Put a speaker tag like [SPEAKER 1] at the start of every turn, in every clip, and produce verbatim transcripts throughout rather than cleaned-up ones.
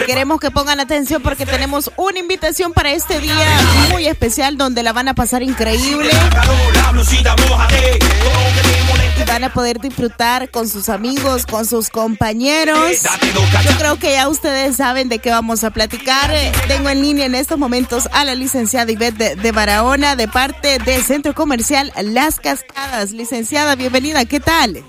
[SPEAKER 1] Queremos que pongan atención porque tenemos una invitación para este día muy especial donde la van a pasar increíble. Van a poder disfrutar con sus amigos, con sus compañeros. Yo creo que ya ustedes saben de qué vamos a platicar. Tengo en línea en estos momentos a la licenciada Ivette de, de Barahona de parte del Centro Comercial Las Cascadas. Licenciada, bienvenida, ¿qué tal?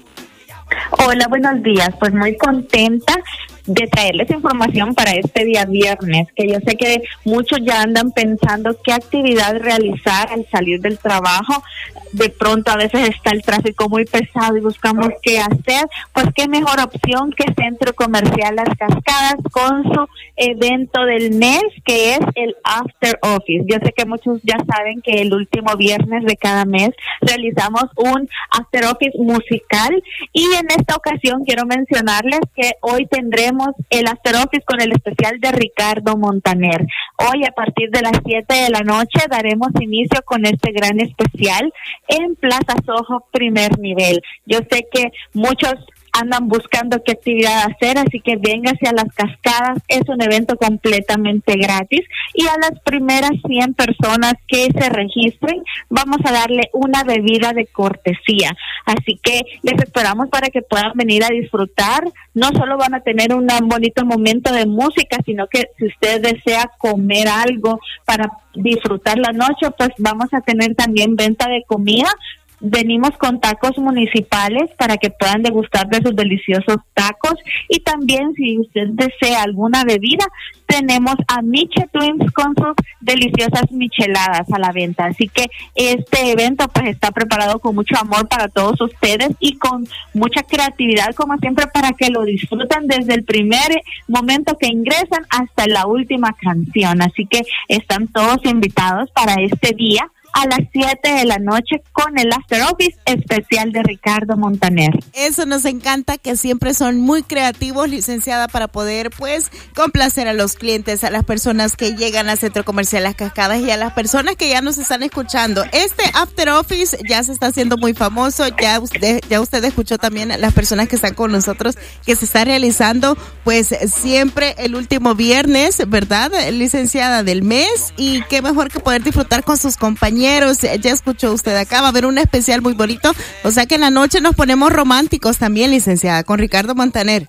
[SPEAKER 2] Hola, buenos días. Pues muy contenta de traerles información para este día viernes, que yo sé que muchos ya andan pensando qué actividad realizar al salir del trabajo. De pronto a veces está el tráfico muy pesado y buscamos qué hacer. Pues qué mejor opción que Centro Comercial Las Cascadas con su evento del mes, que es el After Office. Yo sé que muchos ya saben que el último viernes de cada mes realizamos un After Office musical, y en esta ocasión quiero mencionarles que hoy tendremos el After Office con el especial de Ricardo Montaner. Hoy a partir de las siete de la noche daremos inicio con este gran especial en Plaza Soho primer nivel. Yo sé que muchos andan buscando qué actividad hacer, así que véngase a Las Cascadas. Es un evento completamente gratis, y a las primeras cien personas que se registren vamos a darle una bebida de cortesía. Así que les esperamos para que puedan venir a disfrutar. No solo van a tener un bonito momento de música, sino que si usted desea comer algo para disfrutar la noche, pues vamos a tener también venta de comida. Venimos con tacos municipales para que puedan degustar de sus deliciosos tacos, y también si usted desea alguna bebida, tenemos a Miche Twins con sus deliciosas micheladas a la venta. Así que este evento pues está preparado con mucho amor para todos ustedes y con mucha creatividad, como siempre, para que lo disfruten desde el primer momento que ingresan hasta la última canción. Así que están todos invitados para este día a las siete de la noche con el After Office especial de Ricardo Montaner.
[SPEAKER 1] Eso nos encanta, que siempre son muy creativos, licenciada, para poder pues complacer a los clientes, a las personas que llegan al Centro Comercial Las Cascadas y a las personas que ya nos están escuchando. Este After Office ya se está haciendo muy famoso, ya usted, ya usted escuchó también a las personas que están con nosotros, que se está realizando pues siempre el último viernes, ¿verdad, licenciada, del mes? Y qué mejor que poder disfrutar con sus compañeros. Ya escuchó usted acá, va a haber un especial muy bonito, o sea que en la noche nos ponemos románticos también, licenciada, con Ricardo Montaner.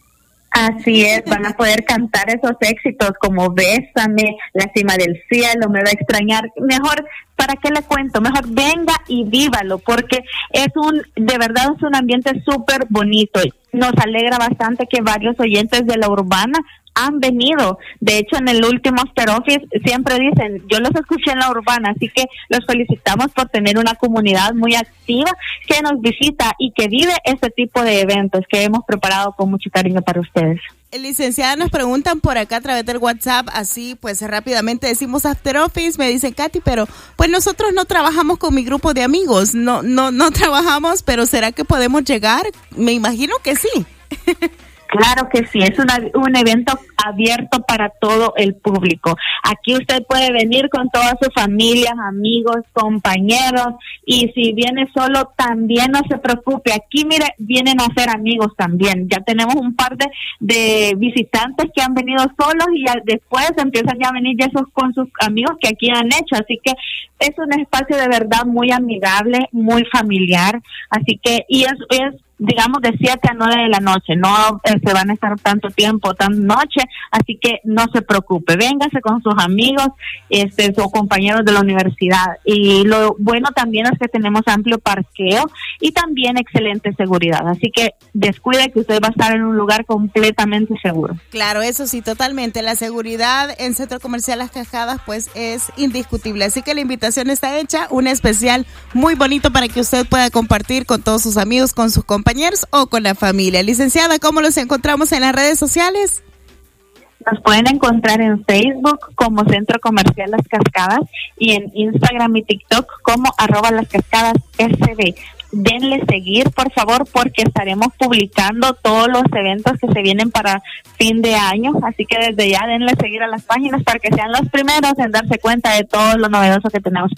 [SPEAKER 2] Así es, van a poder cantar esos éxitos como Bésame, La Cima del Cielo, Me Va a Extrañar. Mejor, ¿para qué le cuento? Mejor venga y vívalo, porque es un, de verdad es un ambiente súper bonito. Nos alegra bastante que varios oyentes de La Urbana han venido. De hecho, en el último After Office siempre dicen, yo los escuché en La Urbana, así que los felicitamos por tener una comunidad muy activa que nos visita y que vive este tipo de eventos que hemos preparado con mucho cariño para ustedes.
[SPEAKER 1] Licenciada, nos preguntan por acá a través del WhatsApp, así pues rápidamente decimos After Office, me dicen Katy, pero pues nosotros no trabajamos con mi grupo de amigos, no, no, no trabajamos, pero ¿será que podemos llegar? Me imagino que sí.
[SPEAKER 2] Claro que sí, es una, un evento abierto para todo el público. Aquí usted puede venir con toda su familia, amigos, compañeros, y si viene solo también no se preocupe. Aquí, mire, vienen a ser amigos también. Ya tenemos un par de, de visitantes que han venido solos y ya después empiezan ya a venir ya esos con sus amigos que aquí han hecho. Así que es un espacio de verdad muy amigable, muy familiar. Así que, y es, es digamos de siete a nueve de la noche, no eh, se van a estar tanto tiempo, tan noche, así que no se preocupe, véngase con sus amigos, este, sus compañeros de la universidad. Y lo bueno también es que tenemos amplio parqueo y también excelente seguridad, así que descuide que usted va a estar en un lugar completamente seguro.
[SPEAKER 1] Claro, eso sí, totalmente, la seguridad en Centro Comercial Las Cascadas pues es indiscutible, así que la invitación está hecha, un especial muy bonito para que usted pueda compartir con todos sus amigos, con sus compañeros compañeros o con la familia. Licenciada, ¿cómo los encontramos en las redes sociales?
[SPEAKER 2] Nos pueden encontrar en Facebook como Centro Comercial Las Cascadas y en Instagram y TikTok como arroba Las Cascadas S B. Denle seguir, por favor, porque estaremos publicando todos los eventos que se vienen para fin de año, así que desde ya denle seguir a las páginas para que sean los primeros en darse cuenta de todo lo novedoso que tenemos.